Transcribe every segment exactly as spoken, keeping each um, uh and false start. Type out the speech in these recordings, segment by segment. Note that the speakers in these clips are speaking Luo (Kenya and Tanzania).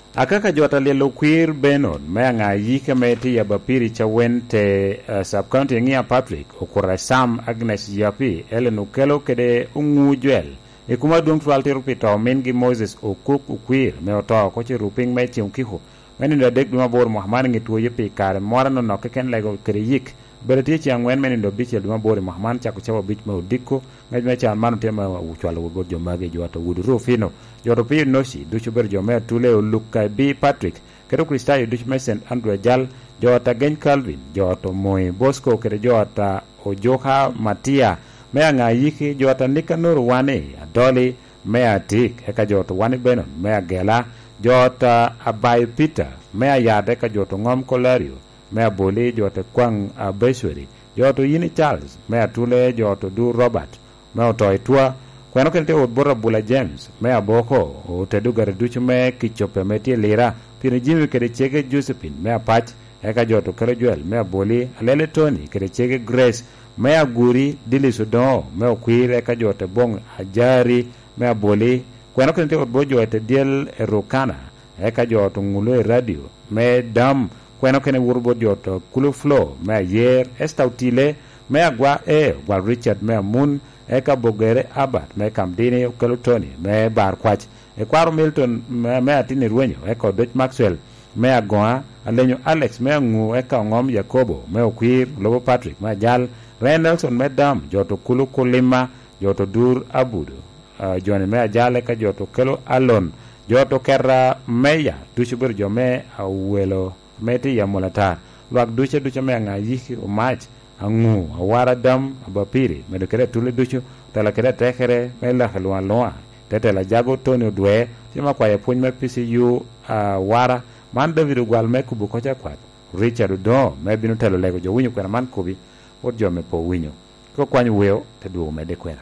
akaka jota lielo kwir Benon me nga yike meti ya bapiri cha wente uh, sub county ngia Patrick okura Sam Agnes Yapi Ellen Ukelo kede ungu juel e kuma dung twalti rupito mingi Moses Okuk ukwir me oto ko ci ruping me ci unkiho meni da dek duma bor Muhammad ngi tuye pe kare morano no ken lego kere yik berati ci angwen meni do biche duma bor Muhammad cha ko chawa bich me odikko ngaj me cha manu tema uchwalo go jomage jwata wudu rufino joto pi nosi duchu ber jome tule Luka B Patrick kero Kristayo duchu me Saint Andrew Jal jota Gen Calvin joto Moy Bosco kere jota Ojoha Matia mea nga yiki jota Nikanor Wane Adoli mea Tik eka jota Wane Benon mea Gela jota Abai Peter mea Yade eka jota Ngom Kolario mea Boli jota Kwang Abesweri joto Yini Charles mea Tule jota Du Robert mea Toy Tua kwano kente odbora Bula James mea Boko o tedugare duchu me kichope metie lira pino Jimmy kere chege Josephine mea Pach eka joto kere Joel mea Boli alele Tony kere chege Grace mea Guri Dili Sudan mea Kwir eka joto Bong Ajari mea Boli kwano kente odbo jote Diel Erokana eka joto Ngulu Radio mea Dam kwano kene urbo joto Kulu Flow mea Yer Estautile mea Gwa E Gwa Richard mea Moon eka Bogere Abat me Kamdini Ukelo Tony me Bar Kwach e kwaro Milton me, me atini Ruenyo eka Dutch Maxwell me Agoa alenyo Alex me Ngu eka Ngom Yakobo me Okwir Lobo Patrick me Jal Renelson me Dam joto Kulu Kulima joto Dur Abudu uh, Johnny me Jal eka joto Kelo Alon joto Kera Meya duchubur jome awelo meti ya Molatar luak duche duche me nga yiki umach angu awara dam abapiri medukere tule duchu tala kere tekere mela halwa loa tetela jago Tony Dwe sima kwa ya puny me pisi yu uh, wara man David gwal me kubu kocha kwat Richard Do me binu telo lego jo winyo kwena man kubi wot jo me po winyo ko kwanyu weo te duo me de kwena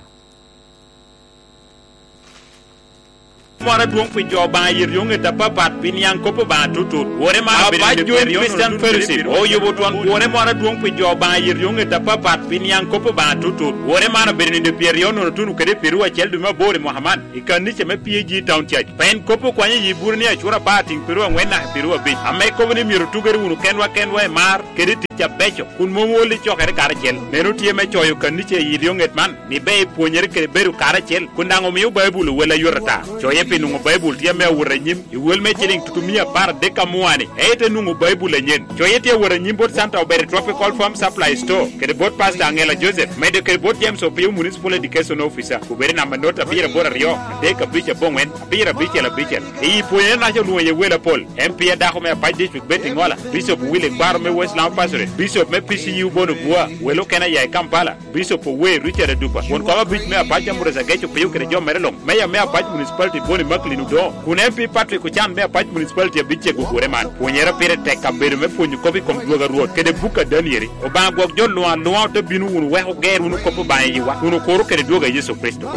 mwana duong pi jo ba yir yonge ta papat pin yang ko ba tutut wore ma be de Christian Fellowship o yobo tuan wore mwana duong pi jo ba yir yonge ta papat pin yang ko ba tutut wore ma be de Pierre no tunu kede peru a chel du ma bore Muhammad ikani che me P G Town Church pen ko po kwanye yibur ni a chura bating peru ngwena peru be ame ko ni miru tugere unu kenwa kenwa mar kede cha becho kun momoli chokere karachel menu tie me choyo kan ni che yirionget man ni be puonyer ke beru karachel kun dango mi Bible wala yorata choye pe nungo Bible tie me wura nyim i wel me chiling tutumia par de kamuani ete nungo Bible nyen choye tie wura nyim bot Santa Obere Tropical Farm Supply Store ke bot Pastor Angela Joseph me de ke bot James Opiu Municipal Education Officer ku bere namba nota bira bora rio de ka biche bongwen bira biche la biche e puonyer na cho nuye wela Paul M P da ko me pa district betting wala Bishop Willie Bar me Westland Pastor Bishop me P C U bono bua welo kena ya Kampala Bishop we Richard Dupa won ko bit me apaja mureza gecho pe yukere jo merelong me ya me apaja municipality boni makli nudo kun M P Patrick Kuchan me apaja municipality biche gugure man ponyera pere te kamberu me ponyu ko bi kom duga ruot kede buka danieri o ba gog jo loan loan to binu won we ho ger won ko ba yi wa won ko ro kede duga Yesu Kristo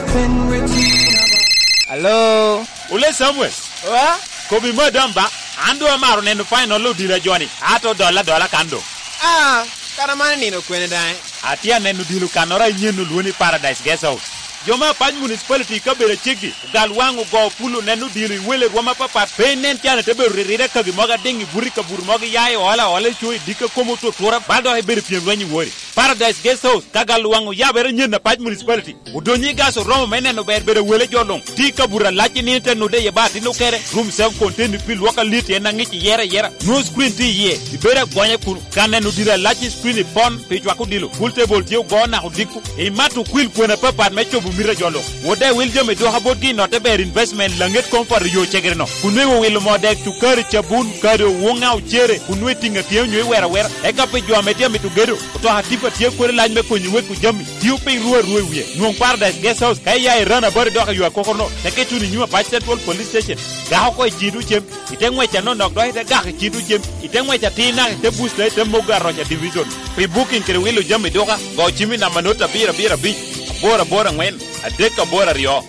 Hello Ule Samuel wa ko bi madam ba ando amaro neno final lo dira Johnny ato dola dola kando ah kana mane nino kwene dai atia neno dilu kanora nyenu luoni Paradise Guest House joma pany municipality ka bere chigi gal wangu go pulu nenu dilu wele roma papa penen tiana te bere rire ka gi moga dengi burika bur moga yayi wala wala chui dika komo to tora baldo he bere piem wanyi wori Paradise Guest House ka gal wangu ya bere nyena pany municipality udonyi gaso roma meneno bere bere wele jolong dika bura lachi ni te no de yebati no kere room seven contain pil waka lit ena ngichi yera yera no screen ti ye bere gwanya kun kanenu dira lachi screen pon pe jwa ko dilu full table je go na hudiku e matu kwil kwena papa mecho mira jolo wode wil jome do haboti no te ber investment langet komfort yo chegerno kunwe wil mode tu kar chabun karo wonga uchere kunwe tinga tie nywe wera wera e ka pe jome tie mitu gedo to hatipa tie kore lañ me ko nywe ku jami tiu pe ruwa ruwa wiye non Paradise Guest House kay yaay rana bari do yo ko korno te ke tuni nyuma pa Central Police Station ga ko jidu chem itengwe cha no nok do te ga jidu chem itengwe cha tina te bus le te moga rocha division pe booking kere wil jome do ga go chimi na manota bira bira bi bora bora ngwen adeka bora rio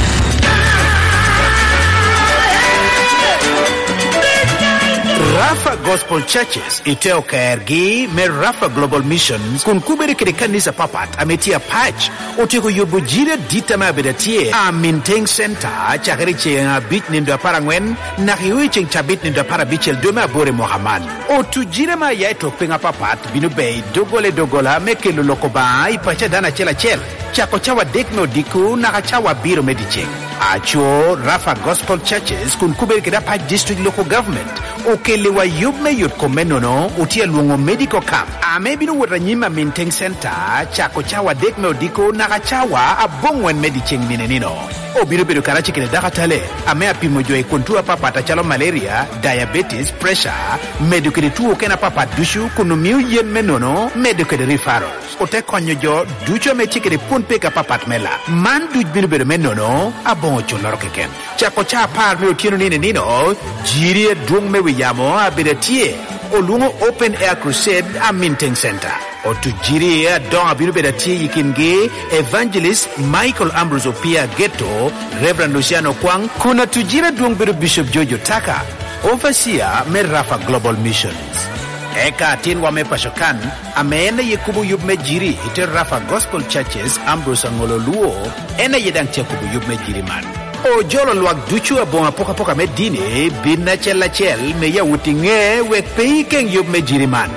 Rafa Rafa Gospel Churches iteo kaergi me Rafa Global Missions kun kubere kede kanisa papat ametia patch oteko yobo jire dita mabedatie a Minteng Center chakari chenga bit nindo parangwen na hiwi cheng chabit nindo para bichel doma bore Mohamed o tujire ma yaito penga papat binu bay dogole dogola mekelo lokoba ipacha dana chela chel chako chawa dekno diku na chawa biro medicheng acho Rafa Gospel Churches kun kubere kede patch district local government okelewa yubme yut komenono utia luongo medical camp ame binu wotanyima Minteng Center chako chawa dekno diku na chawa abongwen medicheng minenino obiru biru karachi kile dakatale ame apimo joe kontua papa tachalo malaria diabetes pressure medukede tuo kena papa dushu kunu miu yen menono medukede referrals ote konyo jo ducho mechikede punpe ka papa mela man duj biru biru menono abongo chuloro keken chako cha par me otieno nine nino jiri dung me wiyamo abiretie olungo open air crusade a Minteng Center o tujiri don abiru bedati yikinge evangelist Michael Ambrose Opia Ghetto Reverend Luciano Kwang kuna tujira dung biru Bishop Jojo Taka overseer me Rafa Global Missions eka tinwa me pashokan ameena yekubu yub me jiri ite Rafa Gospel Churches Ambrose Ngololuo ena yedang tia kubu yub me jiri man o jolo luak duchu abonga poka poka me dine binna chela chel me ya wutinge wek pei keng yub me jiri man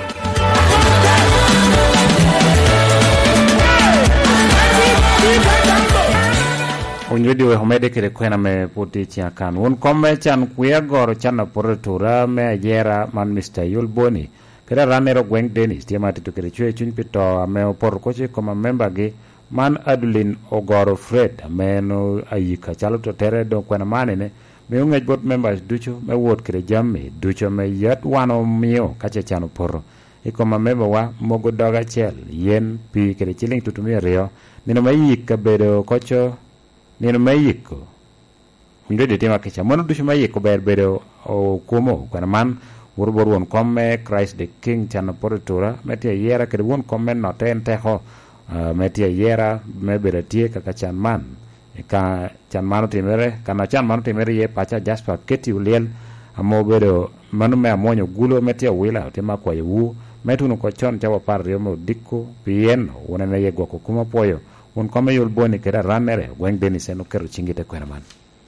Unjudi we homede kere kwena me puti chia kan. Un kome chan kuya goro chana poretura me yera man Mister Yulboni. Kera ranero Gweng Dennis. Tia mati tu kere chue chun pito ame opor koche koma memba gi man Adulin Ogoro Fred. Ame no ayika chalo to tere do kwena manene. Me ungej bot members ducho me wot kere jamme. Ducho me yat wano mio kache chano poro. Ikoma memba wa mogo doga chel. Yen pi kere chiling tutumia rio. Nino me yika bedo kocho nino mayiko unde de tema kecha mono dushi mayiko ber bedo o kumo kana man worbor won komme Christ the King chana portura metia yera kede won komme no ten te ho metia yera me beratie kaka chan man ka chan mano timere kana chan mano timere ye pacha Jasper keti uliel amo bedo manu me amonyo gulo metia wila tema kwa yu metuno ko chon chawa par remo dikko pien wona ne yego ko kuma poyo un kome yul boni kera ranere Gweng Dennis eno kero chingite kwena man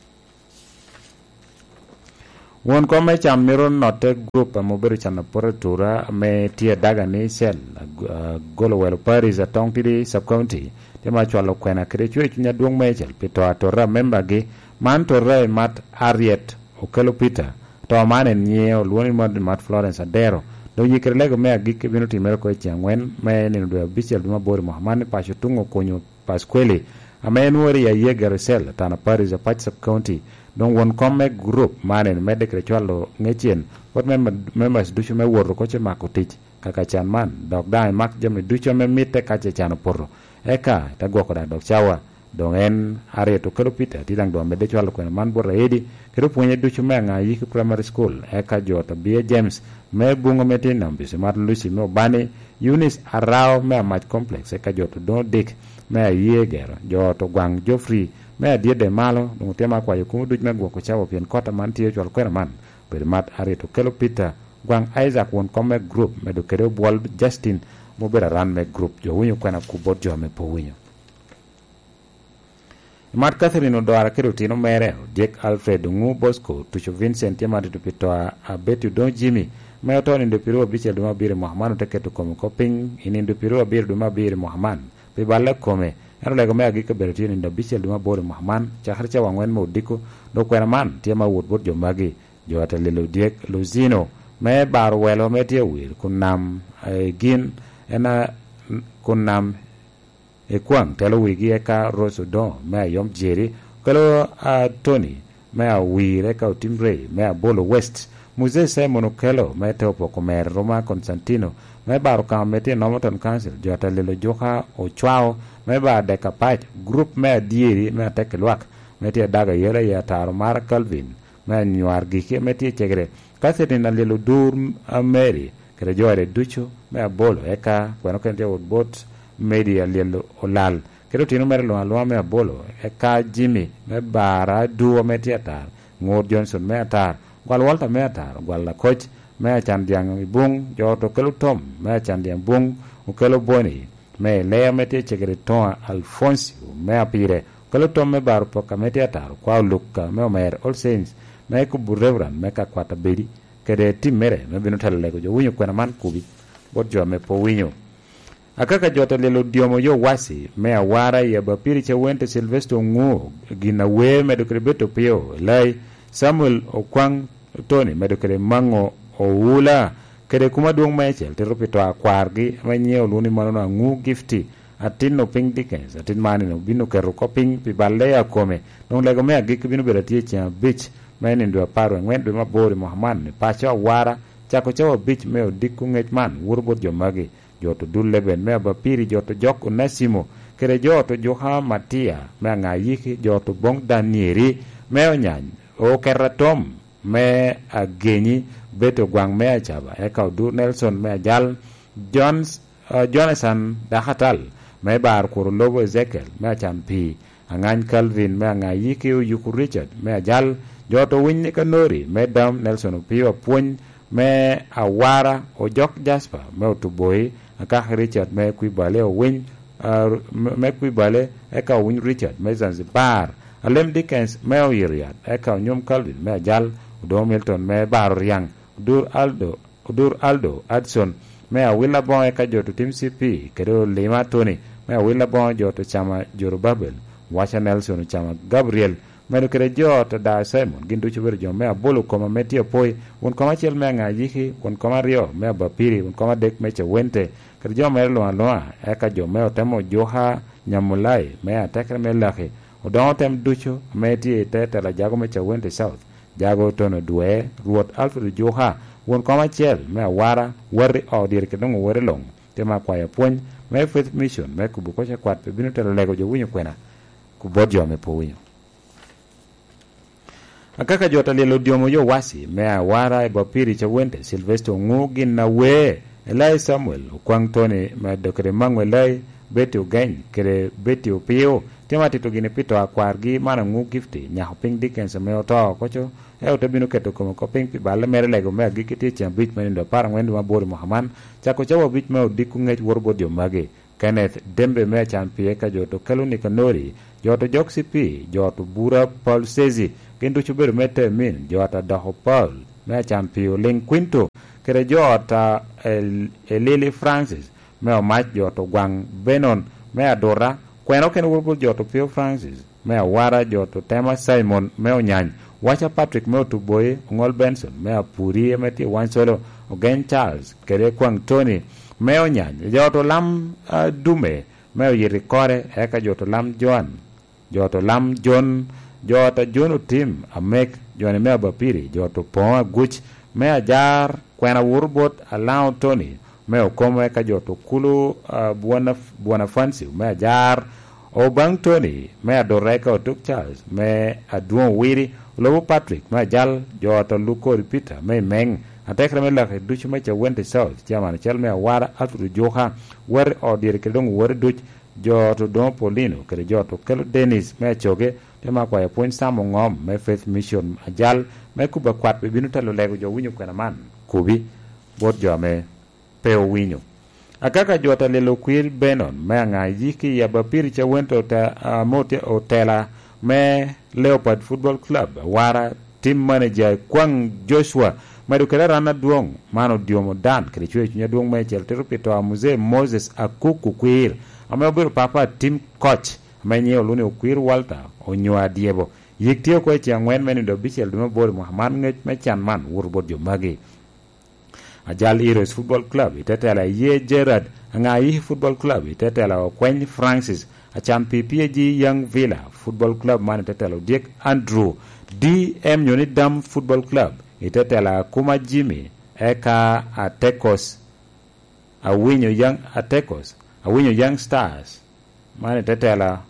un kome cham miron note group amoberu chana poretura me tia daga ni sel uh, golo welo Paris a tong tidi sub county tema chwalo kwena kere chwe chunya duong mechel pito atora member gi man torre mat Ariet okelo Peter to mane nye oluoni mod mat Florence Adero do yikere lego me agike bino timero ko chiangwen me ni ndo bichel duma bori Mohammed pasho tungo konyo Pasquale amen wori ya yeger sel tana Paris a patch sub county don won come group manen medek chwalo ngechien what members ducho me woro ko che mako tich kaka chan man dok dai mak jame ducho me mite kache chan porro eka tagwoko da dok chawa don en are to kelo Peter tidang do mede chwalo ko man borra edi kero puonye ducho me nga yik primary school eka jota bie James me bungo metin nambise mar Lucy no bani Eunice Arao me match complex eka jota do dik me yeger joto Gwang Joffrey me die de malo no tema kwa yukumu duj me gwoko chawo pien kota man tie chwal kwena man per mat are to kelo Peter Gwang Isaac won come group me do kero bol Justin mo bera ran me group jo winyo kwena kubot jo me po winyo mat Catherine do ara kero tino mere Jake Alfred ngu Bosco tucho Vincent yamati to pito a betu don Jimmy me otoni ndo piru bichel duma bire Mohammed teketo komo koping ini ndo piru bire duma bire Mohammed pe balle kome ero lego me agi ke berti ni ndo bichel duma bore Mohammed chahar cha wangwen mo diko do kwena man tie ma wot bot jo magi jo atalelo diek Luzino me bar welo me tie wir kunam e gin ena kunam e kwang telo wigi eka Rosodo me yom jeri kelo a Tony me a wir eka Timbre me a Bolo West Muze Simon Okelo me topo komer Roma Constantino me bar kam me tie Nomoton Council jo atalelo joka o chwao me ba de kapach group me dieri me tek lwak me tie daga yele ya tar mar Calvin me nyuar gike me tie chegre Catherine alelo dur Mary kere jore ducho me abolo eka kwano kente wot bot media alelo olal kero tino mere lo alwa me abolo eka Jimmy me bara duo me tie tar Ngor Johnson me atar gwal Walter me atar gwal la coach me chan diang bung jo to kelo tom me chan diang bung o kelo boni me le me te chegere ton Alfonso me apire kelo tom me bar po kamete atar kwa lukka me omer all saints me ku burevran me ka kwata bedi kede timere me bino talle ko jo winyo kwena man kubi bot jo me po winyo akaka jota lelo diomo yo wasi me awara ya bapiri che wente Silvestre Ngu gina we me do krebeto pio lai Samuel Okwang Tony me do kre mango oula kede kuma duong mechel te rupito akwargi manyeo luni manono Ngu gifti atin no ping dikens atin mani no bino keru ko ping pi balle akome non lego me agik bino beratie cha beach meni ndo paro ngwen do mabori Mohammed ne pacho wara chako chawo beach me odikku ngech man wurbot jo magi joto dulle ben me bapiri joto jok Nasimo kere joto Joha Matia me ngayiki joto bong Danieri me onyany o keratom me agenyi beto gwang me achaba eka du Nelson me ajal Jones uh, Jonathan Dahatal me bar kur lobo Ezekiel me champi angany Calvin me ngayiki yuku Richard me ajal joto winni kanori me dam Nelson Pio puny me awara o jok Jasper me otuboy aka Richard me kuibale o win uh, me kuibale eka win Richard me Zanzibar alem Dickens me o Yiriat eka nyom Calvin me ajal do Milton me bar riang dur Aldo dur Aldo Adson me a willa bon eka joto Team C P kedo Lima Tony me a willa bon joto chama Jorobabel Washa Nelson chama Gabriel me do kere joto da Simon gindu chuber jo me a bolo koma metio poi won koma chel me nga yiki won koma rio me a bapiri won koma dek meche wente kere jo me lo aloa eka jo me otemo Joha Nyamulai me a tekre me lahi o don tem ducho me ti tete la jago meche wente south jago tono duwe ruot Alfred Joha won koma chel me a wara wari o dir ke dongo wari long tema kwa ya pony me Faith Mission me kubuko cha kwat pe binu tele lego jo winyo kwena kubodjo me po winyo akaka jota lelo diomo yo wasi me awara e bapiri cha wente Silvestre Ngu gina we Elai Samuel Okwang Tony me dokere mangwe lai beti ugany kere beti upio tema tito gine pito akwargi mana Ngu gifti nyaho ping Dickens me oto kocho e otabino keto komo ko ping pi bale mere lego me agikiti cha bit me ndo para ngwendu mabori Mohamed chako chawo bit me odiku ngech worbo dio mage Kenneth Dembe me champie ka joto kaluni kanori joto Joksi P joto Bura Paul Sezi kendo chuber mete min jota Daho Paul me champio Ling Quinto kere jota el, Elili Francis me o mach joto Gwang Benon me adora kweno ken worbo joto Pio Francis me awara joto Tema Simon me o nyany Wacha Patrick me o tuboye Ngol Benson me a puri meti wansolo Ogen Charles kere Kwang Tony me o nyany joto Lam uh, Dume me o yirikore eka joto Lam Joan joto Lam John jota John Tim amek jone me bapiri joto Ponga Guch me ajar kwena wurbot allow Tony me okomo eka joto Kulu uh, buona buona fancy me ajar Obang Tony me adoreka otuk Charles me aduon wiri lobo Patrick me ajal joto Luko Peter me meng atekre me lakhe duch me cha wente south chaman chal me awara atru Joha wer odir kedong wer duch joto Don Polino kere joto Kelo Dennis me choge tema kwa ya point samo ngom me Faith Mission ajal me kuba kwat be binu talo lego jo winyo kwena man kubi bot jo me peo winyo akaka jota lelo kwir Benon me nga yiki ya bapiri cha wento ta uh, mote otela me Leopard Football Club wara team manager Kwang Joshua madu kera rana duong mano diomo dan kere chwe chunya duong me chel terupito amuze Moses Akuku kwir ame obiru papa team coach menye olune okwir Walter onywa diebo yiktio ko chi angwen meni do bichel dumo bor Mohamed ngech me chan man wurbot jo magi ajal Heroes Football Club itetela ye Gerard ngai Football Club itetela Okwen Francis acham P P G Young Villa Football Club man itetela Dick Andrew D M Unit Dam Football Club itetela Kuma Jimmy eka Atekos awinyo Young Atekos awinyo Young Stars man itetela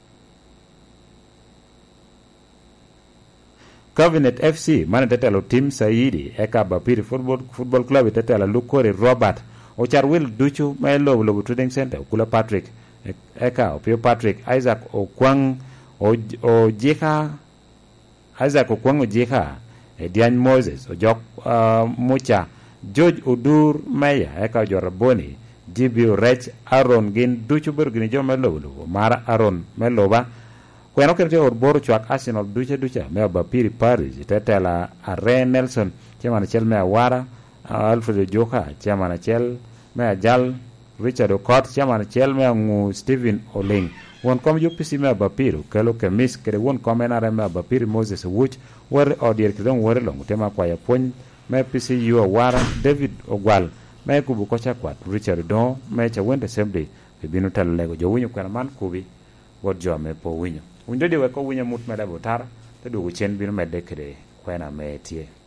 Covenant F C man itetela Team Saidi eka Bapiri Football Football Club itetela Lukore Robert ochar will duchu me lobo lobo trading center kula Patrick eka Opio Patrick Isaac Okwang Ojeka Isaac Okwang Ojeka Dian Moses Ojok uh, Mucha George Udur Meya eka jo Raboni Jibi Rech Aaron gin ducho ber gin jo melobo mar Aaron meloba kweno kete od boro chwak Arsenal duche ducha me Bapiri Paris tetela Are Nelson chairman chel me Awara Alfred Joka chairman chel me Jal Richard Okot chairman chel me Ngu Stephen Oling won kom yo pisi me Bapiro kelo kemis kede won komenare me Bapiri Moses Wuch wer odier kidon wer long tema kwa ya pony me pisi yu Awara David Ogwal me kubu kocha kwat Richard Don me cha wende assembly e binu talego jo winyo kwena man kubi wod jo me po winyo undo de we ko winyo mut me da botar te dugu chen binu me dekede kwena me tie